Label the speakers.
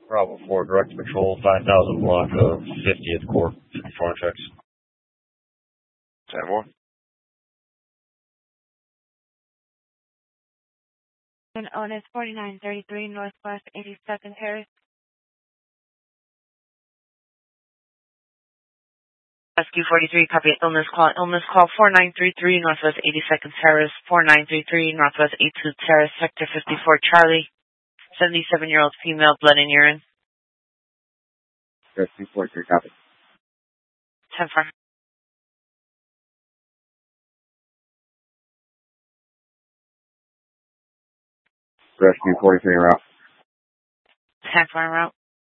Speaker 1: Bravo 4, direct control, 5000 block of 50th Corp, 54 checks.
Speaker 2: 10-4.
Speaker 3: And Onus 4933 Northwest 82nd Terrace.
Speaker 4: Rescue 43, copy illness call 4933 Northwest 82nd Terrace, 4933 Northwest 82nd Terrace, Sector 54 Charlie, 77-year-old female, blood and urine.
Speaker 2: Rescue 43, copy.
Speaker 4: 10-4.
Speaker 2: Rescue 43 en route.
Speaker 4: 10-4 en route.